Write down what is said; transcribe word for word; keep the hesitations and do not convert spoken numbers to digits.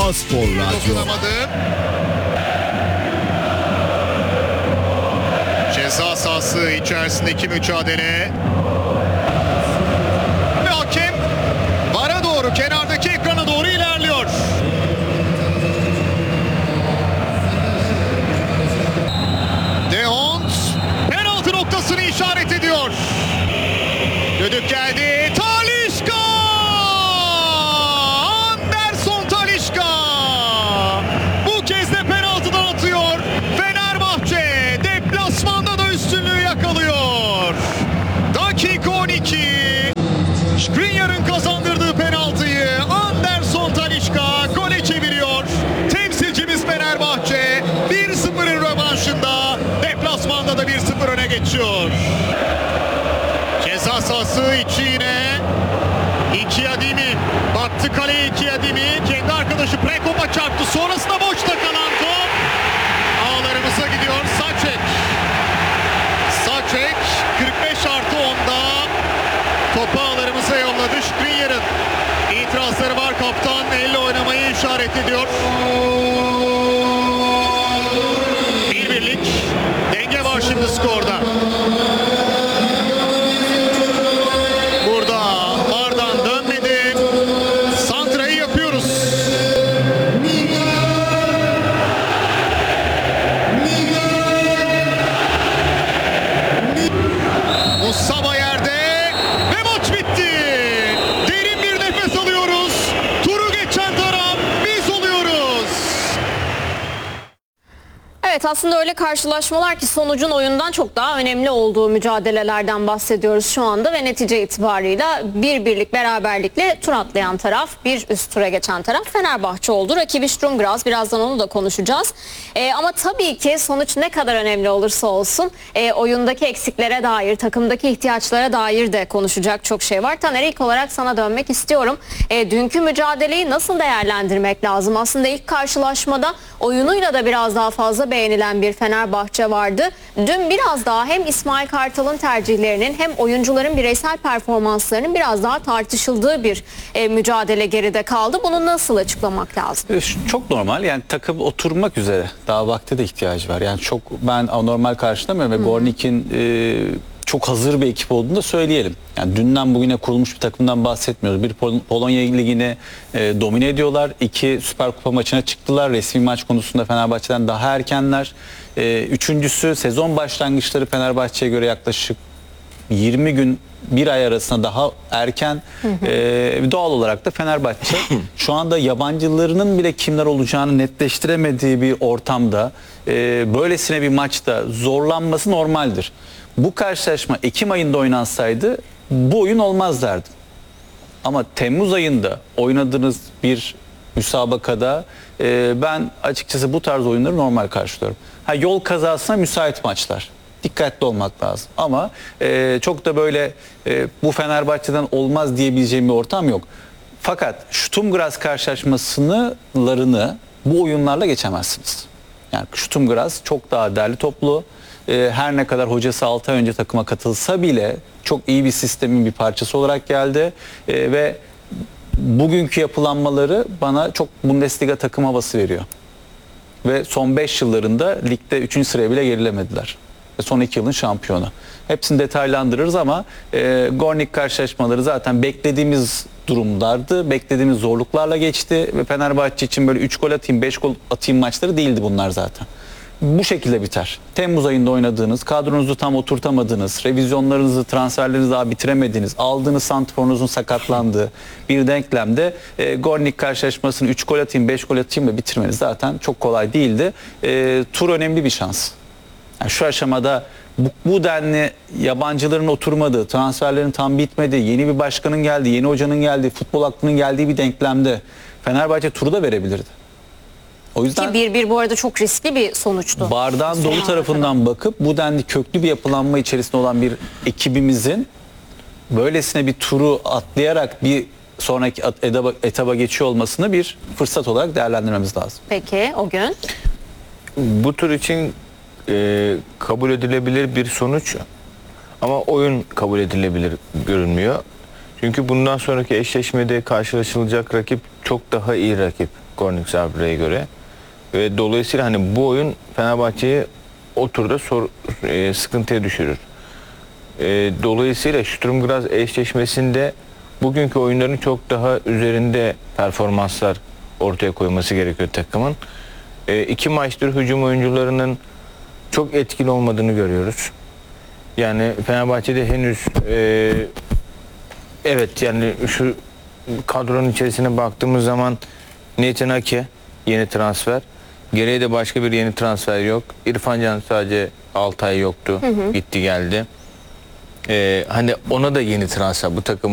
A Spor Radyo. Ceza sahası içerisindeki mücadele. Ve hakem vara doğru, kenardaki ekrana doğru ilerliyor. De Hond penaltı noktasını işaret ediyor. Düdük geldi. Talisca! Anderson Talisca! Bu kez de penaltıdan atıyor. Fenerbahçe deplasmanda da üstünlüğü yakalıyor. Dakika on iki. Skriniar'ın kazandırdığı penaltıyı Anderson Talisca gole çeviriyor. Temsilcimiz Fenerbahçe bir sıfırın rövanşında deplasmanda da bir sıfır öne geçiyor. Ceza sahası içi yine iki Adimi battı kaleye. iki Adimi kendi arkadaşı Prekop'a çarptı, sonrasında boşta kalan top ağlarımıza gidiyor. Saçek Saçek kırk beş artı onda topu ağlarımıza yolladı. Skriniar'ın itirazları var, kaptan elle oynamayı işaret ediyor. Bir birlik denge var şimdi skorda. Saba yerde ve maç bitti. Derin bir nefes alıyoruz. Turu geçen taraf biz oluyoruz. Evet, aslında öyle karşılaşmalar ki sonucun oyundan çok daha önemli olduğu mücadelelerden bahsediyoruz şu anda ve netice itibarıyla bir birlik beraberlikle tur atlayan taraf, bir üst tura geçen taraf Fenerbahçe oldu. Rakibi Sturm Graz, birazdan onu da konuşacağız. Ee, ama tabii ki sonuç ne kadar önemli olursa olsun e, oyundaki eksiklere dair, takımdaki ihtiyaçlara dair de konuşacak çok şey var. Taner, ilk olarak sana dönmek istiyorum. E, dünkü mücadeleyi nasıl değerlendirmek lazım? Aslında ilk karşılaşmada oyunuyla da biraz daha fazla beğenilen bir Fenerbahçe vardı. Dün biraz daha hem İsmail Kartal'ın tercihlerinin hem oyuncuların bireysel performanslarının biraz daha tartışıldığı bir e, mücadele geride kaldı. Bunu nasıl açıklamak lazım? Çok normal, yani takım oturmak üzere. Daha vakte de ihtiyacı var. Yani çok ben anormal karşılamıyorum ve Gornik'in e, çok hazır bir ekip olduğunu da söyleyelim. Yani dünden bugüne kurulmuş bir takımdan bahsetmiyoruz. Bir Pol Polonya Ligi'ni e, domine ediyorlar. İki Süper Kupa maçına çıktılar. Resmi maç konusunda Fenerbahçe'den daha erkenler. E, üçüncüsü, sezon başlangıçları Fenerbahçe'ye göre yaklaşık yirmi gün, bir ay arasında daha erken. Hı hı. E, doğal olarak da Fenerbahçe şu anda yabancılarının bile kimler olacağını netleştiremediği bir ortamda e, böylesine bir maçta zorlanması normaldir. Bu karşılaşma Ekim ayında oynansaydı bu oyun olmaz derdim. Ama Temmuz ayında oynadığınız bir müsabakada e, ben açıkçası bu tarz oyunları normal karşılıyorum. Ha, yol kazasına müsait maçlar. Dikkatli olmak lazım. Ama e, çok da böyle e, bu Fenerbahçe'den olmaz diyebileceğim bir ortam yok. Fakat Sturm Graz karşılaşmasılarını bu oyunlarla geçemezsiniz. Yani Sturm Graz çok daha derli toplu. E, her ne kadar hocası altı ay önce takıma katılsa bile çok iyi bir sistemin bir parçası olarak geldi. E, ve bugünkü yapılanmaları bana çok Bundesliga takım havası veriyor. Ve son beş yıllarında ligde üçüncü sıraya bile gerilemediler. Ve son iki yılın şampiyonu. Hepsini detaylandırırız ama e, Gornik karşılaşmaları zaten beklediğimiz durumlardı. Beklediğimiz zorluklarla geçti ve Fenerbahçe için böyle üç gol atayım, beş gol atayım maçları değildi bunlar zaten. Bu şekilde biter. Temmuz ayında oynadığınız, kadronuzu tam oturtamadığınız, revizyonlarınızı, transferlerinizi daha bitiremediğiniz, aldığınız santrforunuzun sakatlandığı bir denklemde e, Gornik karşılaşmasını üç gol atayım, beş gol atayım da bitirmeniz zaten çok kolay değildi. E, tur önemli bir şans. Yani şu aşamada bu, bu denli yabancıların oturmadığı, transferlerin tam bitmediği, yeni bir başkanın geldiği, yeni hocanın geldiği, futbol aklının geldiği bir denklemde Fenerbahçe turu da verebilirdi. O yüzden ki bir bir bu arada çok riskli bir sonuçtu. Bardağın dolu tarafından bakıp bu denli köklü bir yapılanma içerisinde olan bir ekibimizin böylesine bir turu atlayarak bir sonraki etaba, etaba geçiyor olmasını bir fırsat olarak değerlendirmemiz lazım. Peki o gün? Bu tur için e, kabul edilebilir bir sonuç ama oyun kabul edilebilir görünmüyor. Çünkü bundan sonraki eşleşmede karşılaşılacak rakip çok daha iyi rakip. Gornik Zabira'ya göre. Ve dolayısıyla hani bu oyun Fenerbahçe'yi o turda sor, e, sıkıntıya düşürür. E, dolayısıyla Sturm Graz eşleşmesinde bugünkü oyunların çok daha üzerinde performanslar ortaya koyması gerekiyor takımın. E, iki maçtır hücum oyuncularının çok etkili olmadığını görüyoruz. Yani Fenerbahçe'de henüz e, evet yani şu kadronun içerisine baktığımız zaman Nathan Ake yeni transfer. Geriye de başka bir yeni transfer yok. İrfan Can sadece altı ay yoktu. Hı hı. Gitti geldi. Ee, hani ona da yeni transfer bu takım